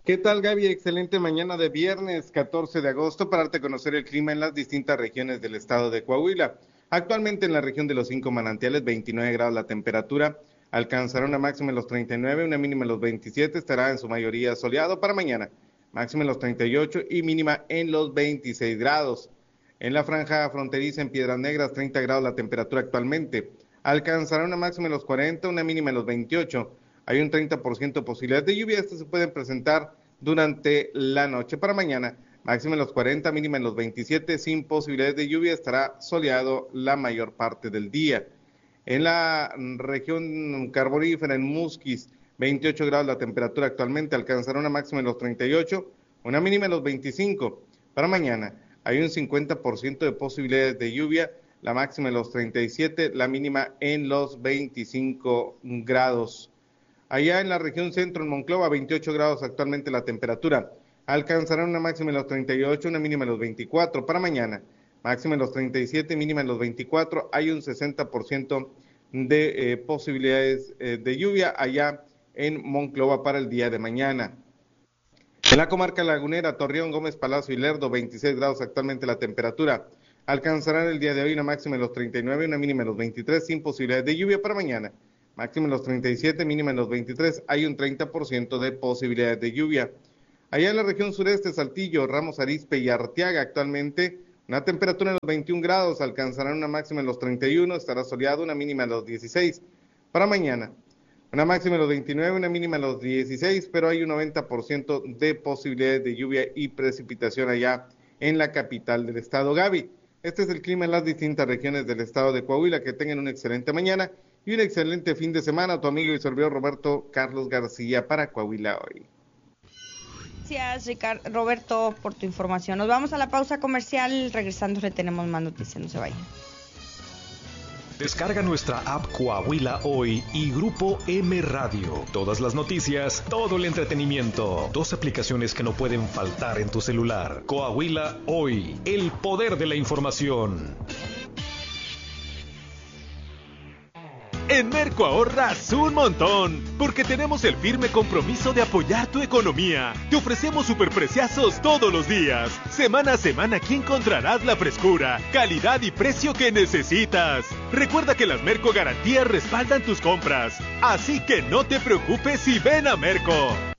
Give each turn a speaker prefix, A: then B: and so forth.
A: ¿Qué tal, Gaby? Excelente mañana de viernes 14 de agosto para darte a conocer el clima en las distintas regiones del estado de Coahuila. Actualmente en la región de los Cinco Manantiales, 29 grados la temperatura, alcanzará una máxima en los 39, una mínima en los 27, estará en su mayoría soleado para mañana, máxima en los 38 y mínima en los 26 grados. En la franja fronteriza en Piedras Negras, 30 grados la temperatura actualmente, alcanzará una máxima en los 40, una mínima en los 28. Hay un 30% de posibilidades de lluvia. Estas se pueden presentar durante la noche. Para mañana, máxima en los 40, mínima en los 27, sin posibilidades de lluvia. Estará soleado la mayor parte del día. En la región carbonífera, en Musquis, 28 grados la temperatura actualmente. Alcanzará una máxima en los 38, una mínima en los 25. Para mañana, hay un 50% de posibilidades de lluvia. La máxima en los 37, la mínima en los 25 grados. Allá en la región centro, en Monclova, 28 grados actualmente la temperatura. Alcanzará una máxima en los 38, una mínima en los 24 para mañana. Máxima en los 37, mínima en los 24. Hay un 60% de posibilidades de lluvia allá en Monclova para el día de mañana. En la comarca lagunera, Torreón, Gómez Palacio y Lerdo, 26 grados actualmente la temperatura. Alcanzarán el día de hoy una máxima en los 39, una mínima en los 23, sin posibilidades de lluvia para mañana. Máxima en los 37, mínima en los 23, hay un 30% de posibilidades de lluvia. Allá en la región sureste, Saltillo, Ramos Arizpe y Arteaga, actualmente una temperatura en los 21 grados, alcanzarán una máxima en los 31, estará soleado, una mínima en los 16. Para mañana, una máxima en los 29, una mínima en los 16, pero hay un 90% de posibilidades de lluvia y precipitación allá en la capital del estado. Gaby, este es el clima en las distintas regiones del estado de Coahuila. Que tengan una excelente mañana y un excelente fin de semana. Tu amigo y servidor Roberto Carlos García para Coahuila Hoy.
B: Gracias, Roberto, por tu información. Nos vamos a la pausa comercial. Regresando le tenemos más noticias. No se vayan.
C: Descarga nuestra app Coahuila Hoy y Grupo M Radio. Todas las noticias, todo el entretenimiento. Dos aplicaciones que no pueden faltar en tu celular. Coahuila Hoy, el poder de la información.
D: En Merco ahorras un montón, porque tenemos el firme compromiso de apoyar tu economía. Te ofrecemos superpreciazos todos los días. Semana a semana aquí encontrarás la frescura, calidad y precio que necesitas. Recuerda que las Merco Garantías respaldan tus compras, así que no te preocupes y ven a Merco.